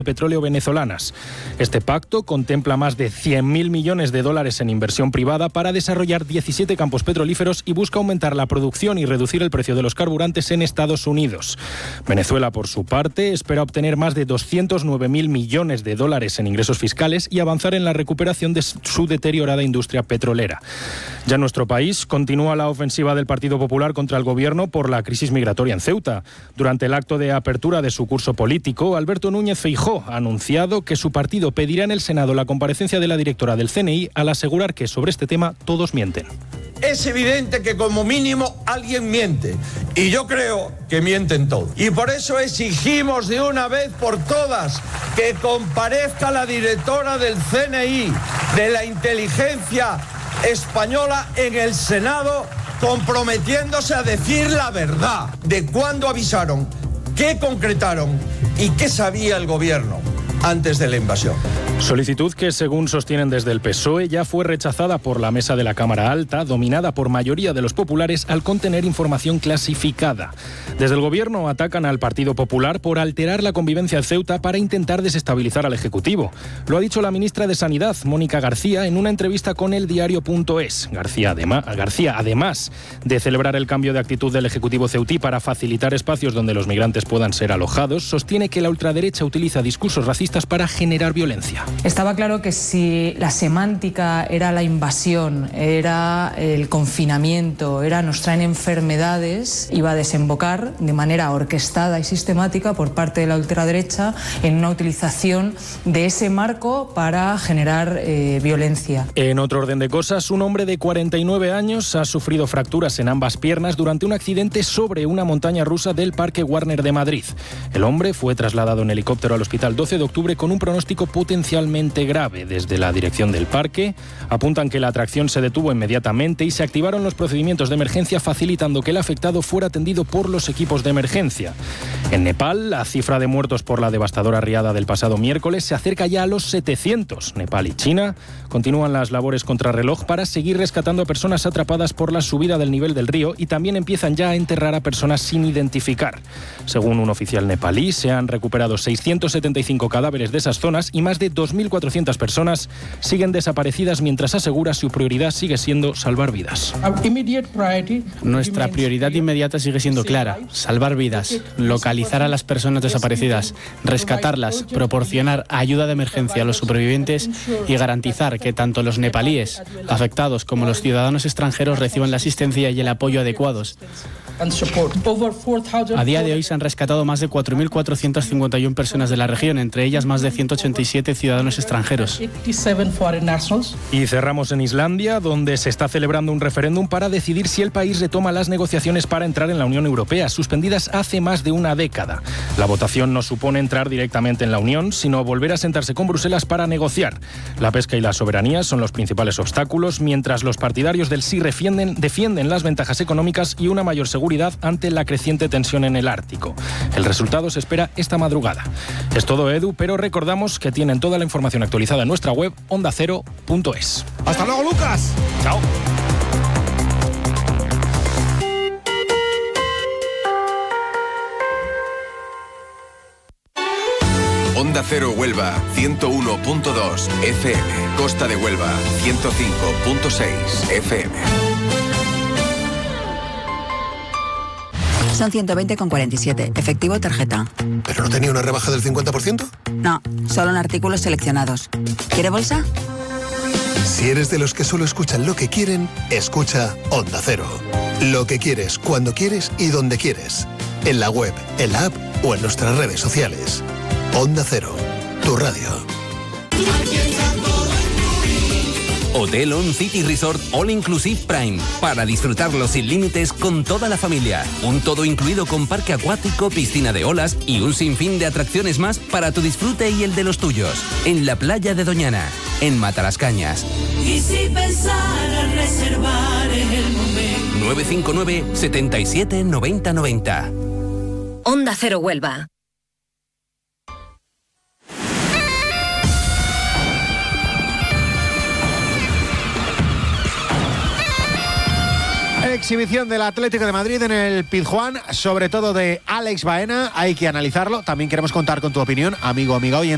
petróleo venezolanas. Este pacto contempla más de 100.000 millones de dólares en inversión privada para desarrollar 17 campos petrolíferos y busca aumentar la producción y reducir el precio de los carburantes en Estados Unidos. Venezuela, por su parte, espera obtener más de 209.000 millones de dólares en ingresos fiscales y avanzar en la recuperación de su deteriorada industria petrolera. Ya en nuestro país continúa la ofensiva del Partido Popular contra el gobierno por la crisis migratoria en Ceuta. Durante el acto de apertura de su curso político, Alberto Núñez Feijóo ha anunciado que su partido pedirá en el Senado la comparecencia de la directora del CNI al asegurar que sobre este tema todos mienten. Es evidente que como mínimo alguien miente y yo creo que mienten todos. Y por eso exigimos de una vez por todas que comparezca la directora del CNI, de la inteligencia española, en el Senado, comprometiéndose a decir la verdad de cuándo avisaron, qué concretaron y qué sabía el gobierno antes de la invasión. Solicitud que, según sostienen desde el PSOE, ya fue rechazada por la mesa de la Cámara Alta, dominada por mayoría de los populares, al contener información clasificada. Desde el Gobierno atacan al Partido Popular por alterar la convivencia en Ceuta para intentar desestabilizar al Ejecutivo. Lo ha dicho la ministra de Sanidad, Mónica García, en una entrevista con el diario.es. García, además de celebrar el cambio de actitud del Ejecutivo ceutí para facilitar espacios donde los migrantes puedan ser alojados, sostiene que la ultraderecha utiliza discursos racistas para generar violencia. Estaba claro que si la semántica era la invasión, era el confinamiento, era nos traen enfermedades, iba a desembocar de manera orquestada y sistemática por parte de la ultraderecha en una utilización de ese marco para generar violencia. En otro orden de cosas, un hombre de 49 años ha sufrido fracturas en ambas piernas durante un accidente sobre una montaña rusa del Parque Warner de Madrid. El hombre fue trasladado en helicóptero al hospital 12 de octubre con un pronóstico potencialmente grave. Desde la dirección del parque apuntan que la atracción se detuvo inmediatamente y se activaron los procedimientos de emergencia, facilitando que el afectado fuera atendido por los equipos de emergencia. En Nepal, la cifra de muertos por la devastadora riada del pasado miércoles se acerca ya a los 700. Nepal y China continúan las labores contrarreloj para seguir rescatando a personas atrapadas por la subida del nivel del río y también empiezan ya a enterrar a personas sin identificar. Según un oficial nepalí, se han recuperado 675 cadáveres de esas zonas y más de 2.400 personas siguen desaparecidas, mientras asegura su prioridad sigue siendo salvar vidas. Nuestra prioridad inmediata sigue siendo clara: salvar vidas, localizar a las personas desaparecidas, rescatarlas, proporcionar ayuda de emergencia a los supervivientes y garantizar que tanto los nepalíes afectados como los ciudadanos extranjeros reciban la asistencia y el apoyo adecuados. A día de hoy se han rescatado más de 4.451 personas de la región, entre ellas más de 187 ciudadanos extranjeros. Y cerramos en Islandia, donde se está celebrando un referéndum para decidir si el país retoma las negociaciones para entrar en la Unión Europea, suspendidas hace más de una década. La votación no supone entrar directamente en la Unión, sino volver a sentarse con Bruselas para negociar. La pesca y la soberanía son los principales obstáculos, mientras los partidarios del sí defienden las ventajas económicas y una mayor seguridad ante la creciente tensión en el Ártico. El resultado se espera esta madrugada. Es todo, Edu, pero recordamos que tienen toda la información actualizada en nuestra web ondacero.es. ¡Hasta luego, Lucas! ¡Chao! Onda Cero Huelva, 101.2 FM. Costa de Huelva, 105.6 FM. Son 120,47. Efectivo, tarjeta. ¿Pero no tenía una rebaja del 50%? No, solo en artículos seleccionados. ¿Quiere bolsa? Si eres de los que solo escuchan lo que quieren, escucha Onda Cero. Lo que quieres, cuando quieres y donde quieres. En la web, en la app o en nuestras redes sociales. Onda Cero, tu radio. Hotel On City Resort All Inclusive Prime, para disfrutarlo sin límites con toda la familia. Un todo incluido con parque acuático, piscina de olas y un sinfín de atracciones más para tu disfrute y el de los tuyos. En la playa de Doñana, en Matalascañas. Y si pensara reservar en el momento. 959 77 90 90. Onda Cero Huelva. Exhibición del Atlético de Madrid en el Pizjuán, sobre todo de Alex Baena. Hay que analizarlo. También queremos contar con tu opinión, amigo, amiga oyente.